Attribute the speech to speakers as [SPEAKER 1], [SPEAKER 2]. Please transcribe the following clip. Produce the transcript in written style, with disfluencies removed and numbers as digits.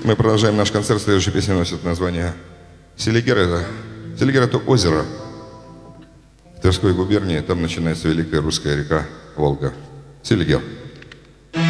[SPEAKER 1] Мы продолжаем наш концерт. Следующая песня носит название Селигер. Селигер — это озеро в Тверской губернии. Там начинается великая русская река Волга. Селигер.